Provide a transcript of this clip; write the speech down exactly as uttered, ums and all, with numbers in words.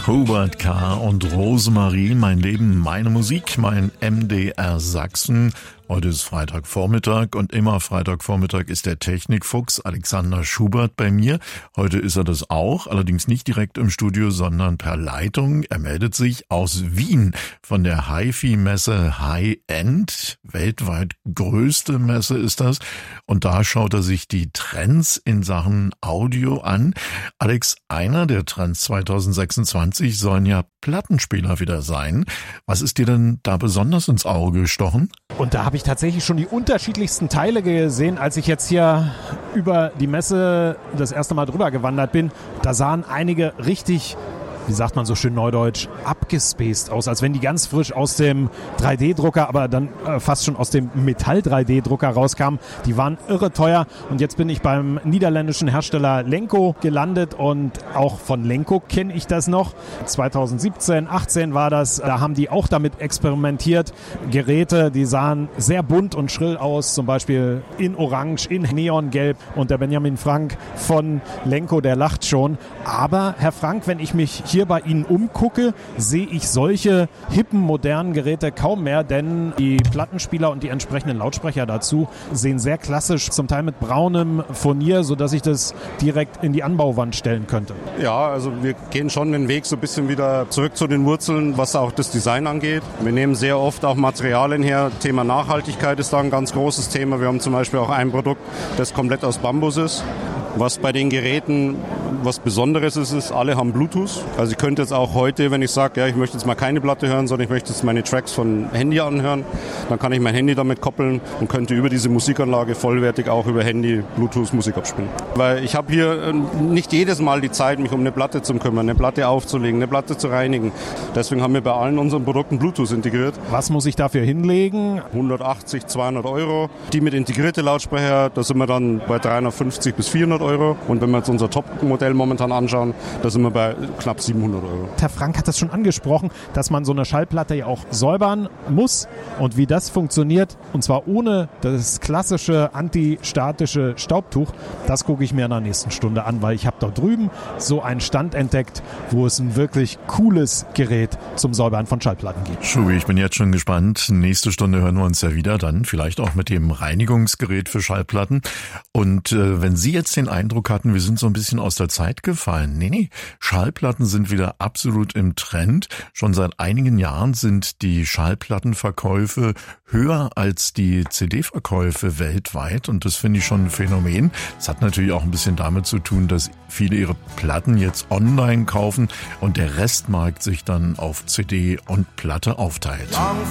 Hubert K. und Rosemarie, mein Leben, meine Musik, mein M D R Sachsen. Heute ist Freitagvormittag und immer Freitagvormittag ist der Technikfuchs Alexander Schubert bei mir. Heute ist er das auch, allerdings nicht direkt im Studio, sondern per Leitung. Er meldet sich aus Wien von der HiFi-Messe High End. Weltweit größte Messe ist das. Und da schaut er sich die Trends in Sachen Audio an. Alex, einer der Trends zwanzig sechsundzwanzig sollen ja Plattenspieler wieder sein. Was ist dir denn da besonders ins Auge gestochen? Und da habe ich tatsächlich schon die unterschiedlichsten Teile gesehen, als ich jetzt hier über die Messe das erste Mal drüber gewandert bin. Da sahen einige richtig, wie sagt man so schön neudeutsch, abgespaced aus, als wenn die ganz frisch aus dem drei D Drucker, aber dann äh, fast schon aus dem Metall drei D Drucker rauskamen. Die waren irre teuer und jetzt bin ich beim niederländischen Hersteller Lenco gelandet und auch von Lenco kenne ich das noch. zwanzig siebzehn, achtzehn war das, da haben die auch damit experimentiert. Geräte, die sahen sehr bunt und schrill aus, zum Beispiel in Orange, in Neongelb, und der Benjamin Frank von Lenco, der lacht schon. Aber Herr Frank, wenn ich mich hier bei Ihnen umgucke, sehe ich solche hippen, modernen Geräte kaum mehr, denn die Plattenspieler und die entsprechenden Lautsprecher dazu sehen sehr klassisch, zum Teil mit braunem Furnier, sodass ich das direkt in die Anbauwand stellen könnte. Ja, also wir gehen schon den Weg so ein bisschen wieder zurück zu den Wurzeln, was auch das Design angeht. Wir nehmen sehr oft auch Materialien her. Thema Nachhaltigkeit ist da ein ganz großes Thema. Wir haben zum Beispiel auch ein Produkt, das komplett aus Bambus ist. Was bei den Geräten was Besonderes ist, ist, alle haben Bluetooth. Also ich könnte jetzt auch heute, wenn ich sage, ja, ich möchte jetzt mal keine Platte hören, sondern ich möchte jetzt meine Tracks von Handy anhören, dann kann ich mein Handy damit koppeln und könnte über diese Musikanlage vollwertig auch über Handy Bluetooth Musik abspielen. Weil ich habe hier nicht jedes Mal die Zeit, mich um eine Platte zu kümmern, eine Platte aufzulegen, eine Platte zu reinigen. Deswegen haben wir bei allen unseren Produkten Bluetooth integriert. Was muss ich dafür hinlegen? hundertachtzig, zweihundert Euro. Die mit integrierte Lautsprecher, da sind wir dann bei dreihundertfünfzig bis vierhundert Euro. Und wenn wir uns unser Top-Modell momentan anschauen, da sind wir bei knapp siebenhundert Euro. Herr Frank hat das schon angesprochen, dass man so eine Schallplatte ja auch säubern muss. Und wie das funktioniert, und zwar ohne das klassische antistatische Staubtuch, das gucke ich mir in der nächsten Stunde an, weil ich habe da drüben so einen Stand entdeckt, wo es ein wirklich cooles Gerät zum Säubern von Schallplatten gibt. Schubi, ich bin jetzt schon gespannt. Nächste Stunde hören wir uns ja wieder, dann vielleicht auch mit dem Reinigungsgerät für Schallplatten. Und äh, wenn Sie jetzt den Eindruck hatten, wir sind so ein bisschen aus der Zeit gefallen. Nee, nee, Schallplatten sind wieder absolut im Trend. Schon seit einigen Jahren sind die Schallplattenverkäufe höher als die C D-Verkäufe weltweit, und das finde ich schon ein Phänomen. Das hat natürlich auch ein bisschen damit zu tun, dass viele ihre Platten jetzt online kaufen und der Restmarkt sich dann auf C D und Platte aufteilt.